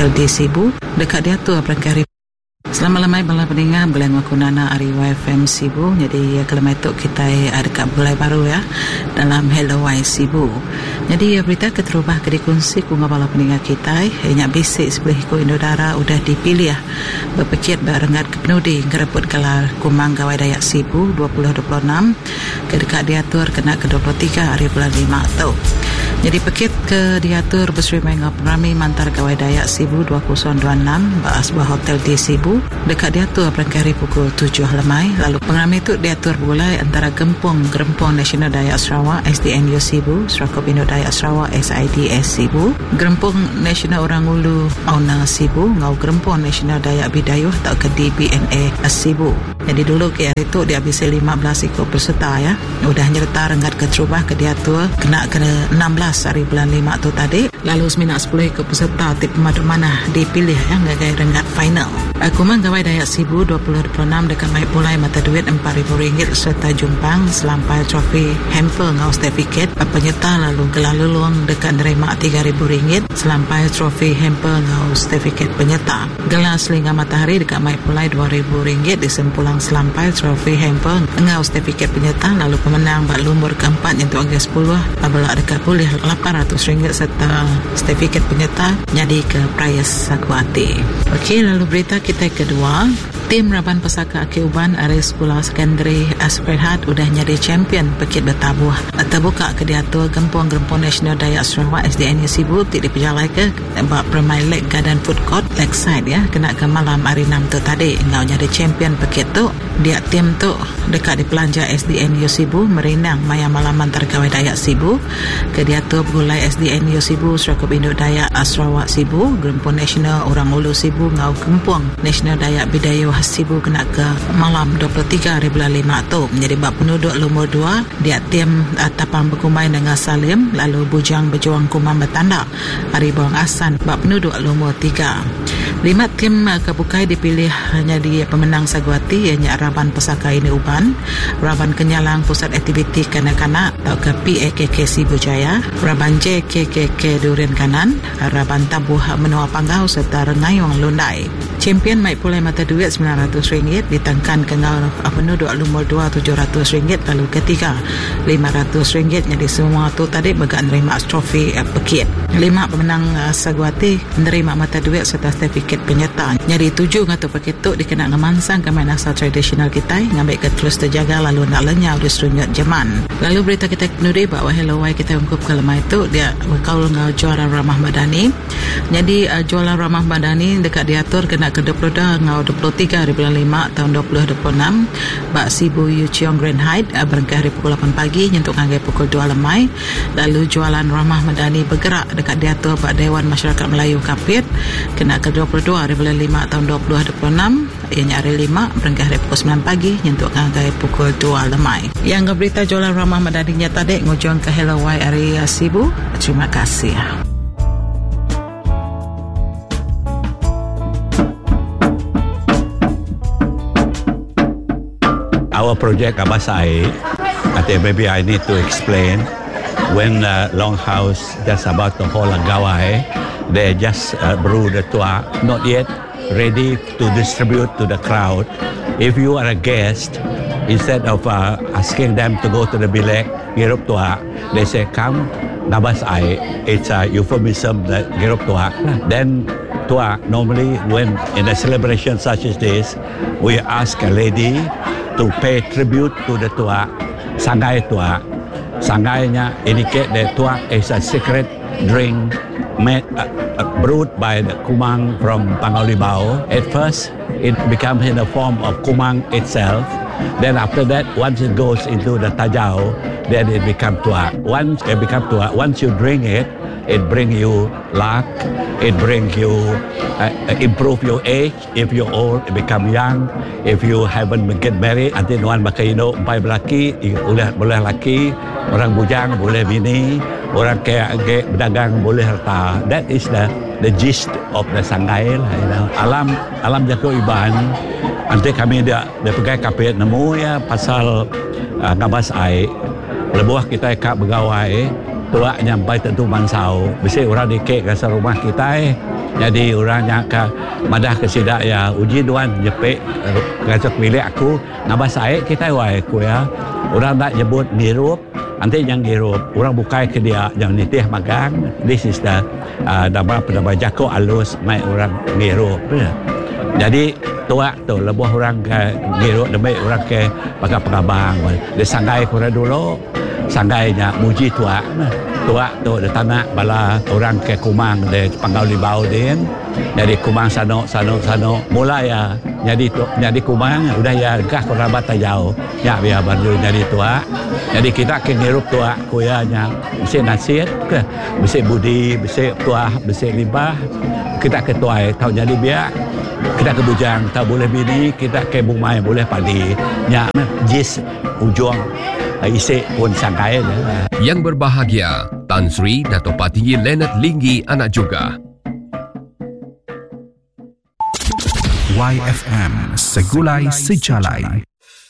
di Sibu dekat dia tu perangkari. Selamat lamai bala pendengar Belan Wakunana Ariwa FM Sibu. Jadi kalau itu kita dekat bulai baru ya dalam Hello Y Sibu. Jadi berita keterubah ke dikongsi ku bala pendengar kita nyak bisik sebelah ku Indodara udah dipilih ya berpekit berengat ke penudi ngereput kelar kumang gawai Dayak Sibu 2026 ke dekat diatur kena ke 23 hari bulan 5 tu. Jadi pekit ke diatur bersui menga penrami mantar gawai Dayak Sibu 2026 bahas sebuah hotel di Sibu dekat diatur perangkari pukul 7 lemai. Lalu pengrami itu diatur bergulai antara Gempong Nasional Dayak Sarawak SDNU Sibu, Serakop Indo Dayak Sarawak SIDS Sibu, Gempong Nasional Orang Ulu Auna Sibu, ngau Gempong Nasional Dayak Bidayuh atau ke DBNA Sibu. Jadi dulu ke hari itu dia habis 15 ikut peserta ya. Udah nyerta renggat keterubah ke diatur kena 16 hari bulan 5 tu tadi. Lalu seminat 10 ikut peserta tip pemadu mana dipilih ya ngagai renggat final. Kumang gawai Dayak Sibu 2026 dekat mai pulai mata duit RM4,000 serta jumpang selampai trofi hamper ngau certificate penyerta. Lalu gelar luluang dekat nerima RM3,000 selampai trofi hamper ngau certificate penyerta. Gelar selingkah matahari dekat mai pulai RM2,000 disempulang selampai trofi hamper ngau certificate penyerta. Lalu pemenang bak lumur keempat yang tu Ogos 10 apabila dekat pulih RM800 serta certificate penyerta jadi ke prize sakuati. Okey, lalu berita kita kedua, tim Raban Pesaka Aki Uban area Sekolah Sekondari Asperhat udah jadi champion pekit bertabuh terbuka ke diatur Gempong Nasional Dayak Sarawak SDNU Sibu tidak diperjalai ke bak Permai Lake Garden Food Court Lakeside ya kena ke malam hari 6 tu tadi ngau jadi champion pekit tu. Dia tim tu dekat di Pelanja SDNU Sibu merindang maya malaman tergawai Dayak Sibu ke diatur bergulai SDNU Sibu, Serakop Indo Dayak Sarawak Sibu, Gempong Nasional Orang Ulu Sibu ngau Gempong Nasional Dayak Bidayuh Sibu kena ke malam 23 hari bulan 5 tu. Menjadi bak penduduk lumur 2 dia tim tapang berkumai dengan Salim. Lalu bujang berjuang kumang bertanda hari Bawang Asan bak penduduk lumur 3. 5 tim kebukai dipilih hanya di pemenang saguati ianya Raban Pesaka Ini Uban, Raban Kenyalang Pusat Aktiviti Kanak-Kanak atau ke PAKK Sibu Jaya, Raban JKKK Durian Kanan, Raban Tabuh Menua Panggau serta Rengayong Lundai. Champion mai pulai mata duit RM900 ditangkan ke ngau penduduk lumur 2 RM700 lalu ketiga RM500. Jadi semua tu tadi bergak nerima trofi pekit. 5 pemenang saguati menerima mata duit serta sertifikat penyertaan. Jadi 7 ngatu pekit tu dikena ngemansang ke main asal tradisional kita ngambil ke terus terjaga lalu nak lenyau di serunyat Jerman. Lalu berita kita kenuri bahawa Hello Y kita ungkup ke lemah itu dia berkaul ngau jualan ramah madani. Jadi jualan ramah madani dekat diatur kena ke 22 ngau 23 hari bulan 5 tahun 2026 bak Sibu Yu Chiong Grand Height berangkat hari pukul 8 pagi nyentuk anggai pukul 2 lemai. Lalu jualan ramah madani bergerak dekat diatur bak Dewan Masyarakat Melayu Kapit kena ke 22 hari bulan 5 tahun 2026 ianya hari 5 berangkat hari pukul 9 pagi nyentuk anggai pukul 2 lemai. Yang berita jualan ramah madaninya tadi ngujung ke Hello Y area Sibu. Terima kasih. Our project Abasai, I think maybe I need to explain. When Longhouse just about to hold a gawai, they just brew the tua, not yet ready to distribute to the crowd. If you are a guest, instead of asking them to go to the bilek, girup tua, they say, come, Nabasai. It's a euphemism that girup tua. Then tua, normally when in a celebration such as this, we ask a lady to pay tribute to the tua, sangai tua. Sangainya indicate that tua is a secret drink made brewed by the kumang from Pangaulibao. At first, it becomes in the form of kumang itself. Then after that, once it goes into the tajau, then it becomes tua. Once it becomes tua, once you drink it, it brings you luck. It brings you improve your age. If you're old, it become young. If you haven't get married, until one makaido empat lelaki, boleh lelaki, orang bujang boleh bini, orang kaya berdagang boleh harta. That is the gist of the sangai lah. You know. Alam Jago Iban. Nanti kami dia pegai kapit nemu ya pasal ngabas ai. Lebuah kita kak begawai. Tua nyampai tentu mansau. Bisa orang dikek ke rumah kita Jadi orangnya madah ke sidak ya uji duan jepek kasut milik aku nabas air kita wai aku ya. Orang tak nyebut ngirup, nanti yang ngirup orang bukai ke dia yang nitih magang. This is the nama jako alus mai orang ngirup. Jadi tua tu lebih orang ke ngirup demi orang ke pakai pengabang. Dia sanggai kurang dulu, sanggainya muji tua. Tua tu dia tanah bala orang ke kumang de panggau libau din. Jadi kumang sano mulai ya jadi kumang udah ya gah kerabat jauh ya biar baru jadi tua. Jadi kita ke ngirup tua kuyanya mesti nasihat ke mesti budi mesti tua mesti libah kita ke tua tahu jadi biar kita ke bujang tahu boleh bini kita ke bumai boleh padi nya jis ujung isi pun sangkai. Yang berbahagia Tan Sri Dato' Patinggi Leonard Linggi anak juga. YFM Segulai Sejalai.